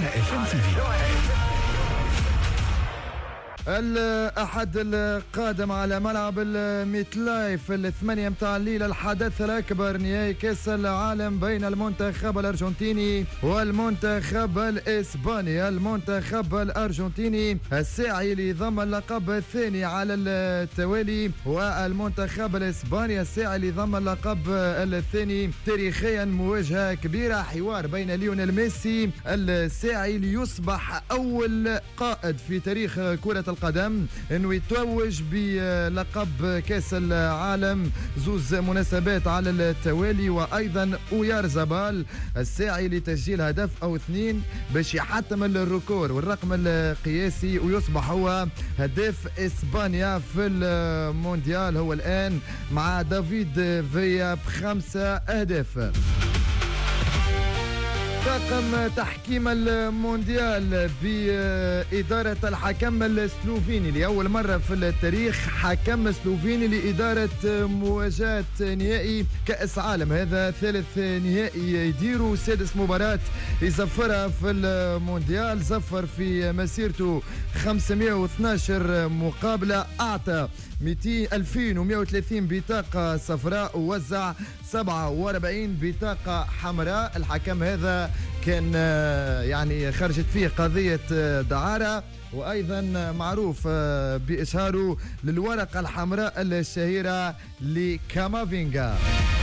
FM TV. الأحد القادم على ملعب الميت لايف 8 متاع الليل الحدث الأكبر نهائي كأس العالم بين المنتخب الأرجنتيني والمنتخب الإسباني. المنتخب الأرجنتيني الساعي لضم اللقب الثاني على التوالي، والمنتخب الإسباني الساعي لضم اللقب الثاني تاريخيا. مواجهة كبيرة، حوار بين ليونيل ميسي الساعي ليصبح أول قائد في تاريخ كرة القدم انه يتوج بلقب كاس العالم زوز مناسبات على التوالي، وايضا اويارزابال الساعي لتسجيل هدف او اثنين باش يحتم الركور والرقم القياسي ويصبح هو هداف اسبانيا في المونديال. هو الان مع دافيد فيا ب5 اهداف. طاقم تحكيم المونديال بإدارة الحكم السلوفيني لأول مرة في التاريخ، حكم سلوفيني لإدارة مواجهة نهائي كأس عالم. هذا ثالث نهائي يديروا، سادس مباراة يزفرها في المونديال. زفر في مسيرته 512 مقابلة، أعطى 2130 بطاقة صفراء ووزع 47 بطاقة حمراء. الحكم هذا كان يعني خرجت فيه قضية دعارة، وأيضا معروف بإشهاره للورقة الحمراء الشهيرة لكامافينغا.